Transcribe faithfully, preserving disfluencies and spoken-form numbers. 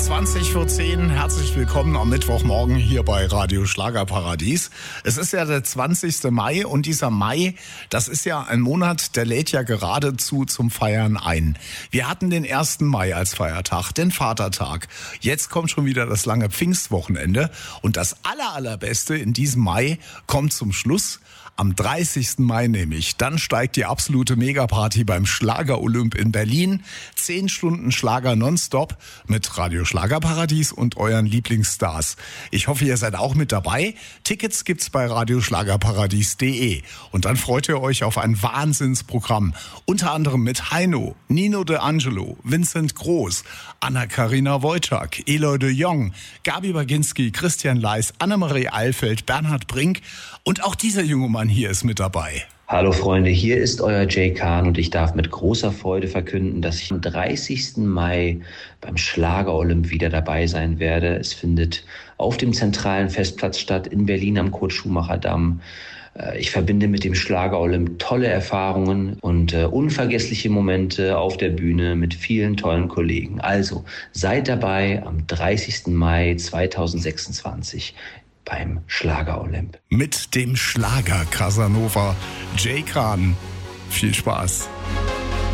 zwanzig vor zehn, herzlich willkommen am Mittwochmorgen hier bei Radio Schlagerparadies. Es ist ja der zwanzigste Mai und dieser Mai, das ist ja ein Monat, der lädt ja geradezu zum Feiern ein. Wir hatten den ersten Mai als Feiertag, den Vatertag. Jetzt kommt schon wieder das lange Pfingstwochenende und das aller, allerbeste in diesem Mai kommt zum Schluss. Am dreißigsten Mai nämlich, dann steigt die absolute Megaparty beim Schlager-Olymp in Berlin. Zehn Stunden Schlager nonstop mit Radio Schlagerparadies und euren Lieblingsstars. Ich hoffe, ihr seid auch mit dabei. Tickets gibt's bei radioschlagerparadies punkt de. Und dann freut ihr euch auf ein Wahnsinnsprogramm. Unter anderem mit Heino, Nino De Angelo, Vincent Groß, Anna-Karina Wojcik, Eloy de Jong, Gabi Baginski, Christian Leis, Annemarie Eilfeld, Bernhard Brink und auch dieser junge Mann hier ist mit dabei. Hallo Freunde, hier ist euer Jay Kahn und ich darf mit großer Freude verkünden, dass ich am dreißigsten Mai beim Schlager-Olymp wieder dabei sein werde. Es findet auf dem zentralen Festplatz statt in Berlin am Kurt-Schumacher-Damm. Ich verbinde mit dem Schlager-Olymp tolle Erfahrungen und äh, unvergessliche Momente auf der Bühne mit vielen tollen Kollegen. Also seid dabei am dreißigsten Mai zweitausendsechsundzwanzig. Beim Schlager-Olymp. Mit dem Schlager-Casanova Jay Kahn. Viel Spaß.